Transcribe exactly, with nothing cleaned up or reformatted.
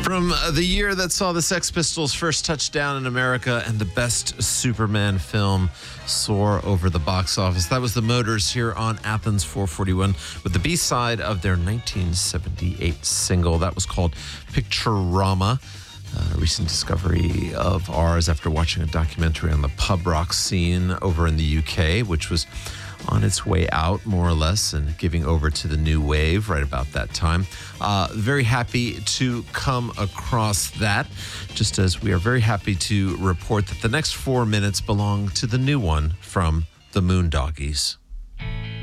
From the year that saw the Sex Pistols' first touchdown in America and the best Superman film soar over the box office, that was the Motors here on Athens four forty-one with the B-side of their nineteen seventy-eight single. That was called Picturama, a recent discovery of ours after watching a documentary on the pub rock scene over in the U K, which was on its way out, more or less, and giving over to the new wave right about that time. Uh, very happy to come across that, just as we are very happy to report that the next four minutes belong to the new one from the Moondoggies.